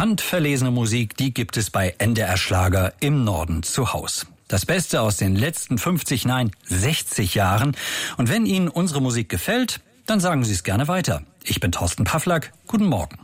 handverlesene Musik, die gibt es bei NDR Schlager im Norden zu Haus. Das Beste aus den letzten 50, nein 60 Jahren. Und wenn Ihnen unsere Musik gefällt, dann sagen Sie es gerne weiter. Ich bin Thorsten Pawlak. Guten Morgen.